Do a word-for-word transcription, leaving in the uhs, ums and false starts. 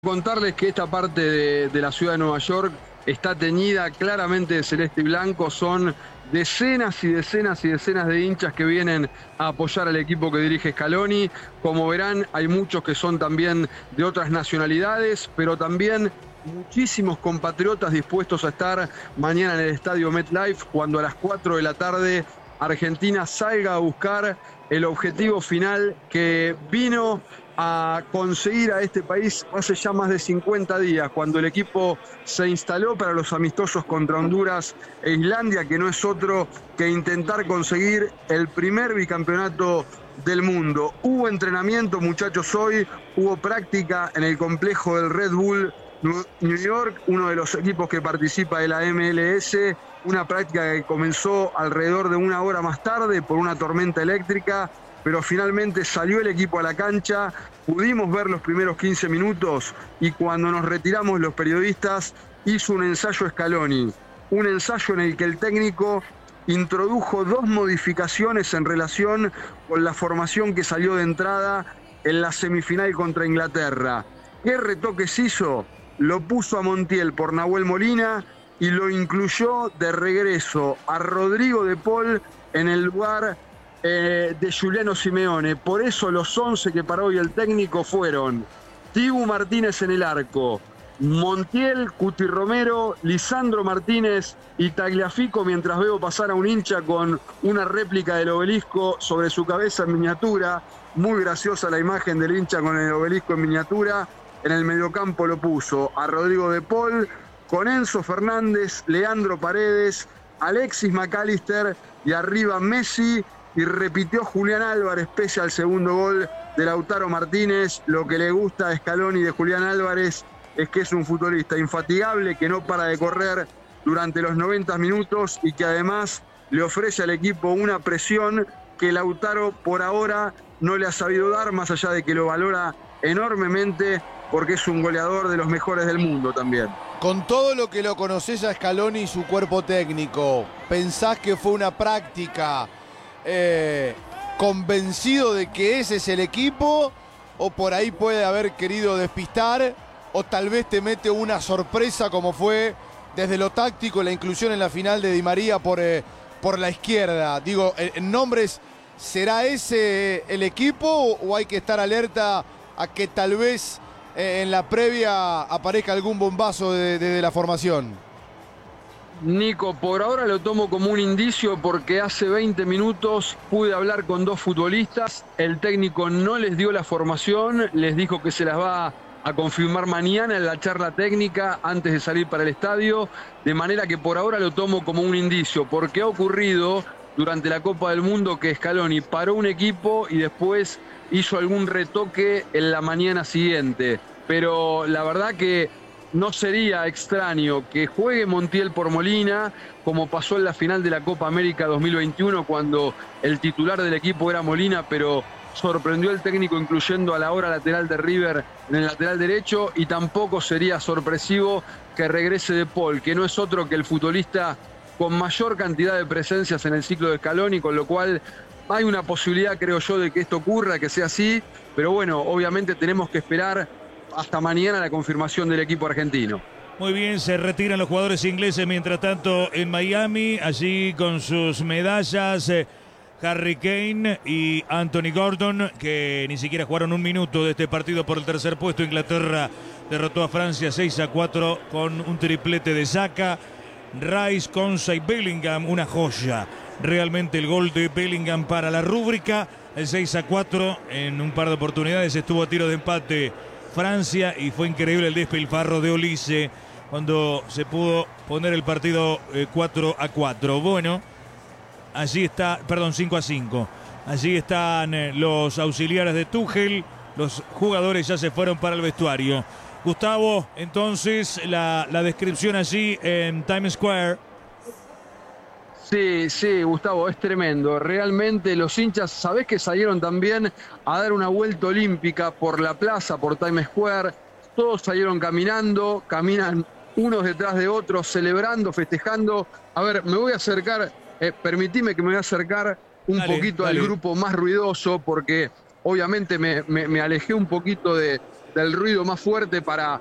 Contarles que esta parte de, de la ciudad de Nueva York está teñida claramente de celeste y blanco. Son decenas y decenas y decenas de hinchas que vienen a apoyar al equipo que dirige Scaloni. Como verán, hay muchos que son también de otras nacionalidades, pero también muchísimos compatriotas dispuestos a estar mañana en el estadio MetLife cuando a las cuatro de la tarde Argentina salga a buscar el objetivo final que vino a conseguir a este país hace ya más de cincuenta días, cuando el equipo se instaló para los amistosos contra Honduras e Islandia, que no es otro que intentar conseguir el primer bicampeonato del mundo. Hubo entrenamiento, muchachos, hoy, hubo práctica en el complejo del Red Bull New York, uno de los equipos que participa de la M L S, una práctica que comenzó alrededor de una hora más tarde por una tormenta eléctrica, pero finalmente salió el equipo a la cancha, pudimos ver los primeros quince minutos y cuando nos retiramos los periodistas hizo un ensayo Scaloni, un ensayo en el que el técnico introdujo dos modificaciones en relación con la formación que salió de entrada en la semifinal contra Inglaterra. ¿Qué retoques hizo? Lo puso a Montiel por Nahuel Molina y lo incluyó de regreso a Rodrigo de Paul en el lugar eh, de Giuliano Simeone. Por eso los once que paró hoy el técnico fueron Dibu Martínez en el arco, Montiel, Cuti Romero, Lisandro Martínez y Tagliafico, mientras veo pasar a un hincha con una réplica del obelisco sobre su cabeza en miniatura. Muy graciosa la imagen del hincha con el obelisco en miniatura. En el mediocampo lo puso a Rodrigo de Paul, con Enzo Fernández, Leandro Paredes, Alexis McAllister y arriba Messi, y repitió Julián Álvarez pese al segundo gol de Lautaro Martínez. Lo que le gusta a Scaloni de Julián Álvarez es que es un futbolista infatigable, que no para de correr durante los noventa minutos y que además le ofrece al equipo una presión que Lautaro por ahora no le ha sabido dar, más allá de que lo valora enormemente porque es un goleador de los mejores del mundo también. Con todo lo que lo conoces a Scaloni y su cuerpo técnico, ¿pensás que fue una práctica eh, convencido de que ese es el equipo? ¿O por ahí puede haber querido despistar? ¿O tal vez te mete una sorpresa como fue desde lo táctico la inclusión en la final de Di María por, eh, por la izquierda? Digo, en nombres, ¿será ese el equipo o hay que estar alerta a que tal vez eh, en la previa aparezca algún bombazo desde de, de la formación? Nico, por ahora lo tomo como un indicio porque hace veinte minutos pude hablar con dos futbolistas. El técnico no les dio la formación, les dijo que se las va a confirmar mañana en la charla técnica antes de salir para el estadio, de manera que por ahora lo tomo como un indicio, porque ha ocurrido durante la Copa del Mundo que Scaloni paró un equipo y después hizo algún retoque en la mañana siguiente. Pero la verdad que no sería extraño que juegue Montiel por Molina, como pasó en la final de la Copa América dos mil veintiuno, cuando el titular del equipo era Molina, pero sorprendió el técnico incluyendo a la hora lateral de River en el lateral derecho, y tampoco sería sorpresivo que regrese de Paul, que no es otro que el futbolista con mayor cantidad de presencias en el ciclo de Scaloni, con lo cual hay una posibilidad, creo yo, de que esto ocurra, que sea así, pero bueno, obviamente tenemos que esperar hasta mañana la confirmación del equipo argentino. Muy bien, se retiran los jugadores ingleses, mientras tanto en Miami, allí con sus medallas, eh, Harry Kane y Anthony Gordon, que ni siquiera jugaron un minuto de este partido por el tercer puesto. Inglaterra derrotó a Francia seis a cuatro con un triplete de Xhaka, Rice, Konsa y Bellingham, una joya. Realmente el gol de Bellingham para la rúbrica, el seis a cuatro, en un par de oportunidades estuvo a tiro de empate Francia y fue increíble el despilfarro de Olise cuando se pudo poner el partido eh, cuatro a cuatro. Bueno, allí está, perdón, cinco a cinco. Allí están eh, los auxiliares de Tuchel, los jugadores ya se fueron para el vestuario. Gustavo, entonces la, la descripción allí en Times Square. Sí, sí, Gustavo, es tremendo. Realmente los hinchas, ¿sabés que salieron también a dar una vuelta olímpica por la plaza, por Times Square? Todos salieron caminando, caminan unos detrás de otros, celebrando, festejando. A ver, me voy a acercar, eh, permitime que me voy a acercar un dale, poquito dale. al grupo más ruidoso, porque obviamente me, me, me alejé un poquito de, del ruido más fuerte para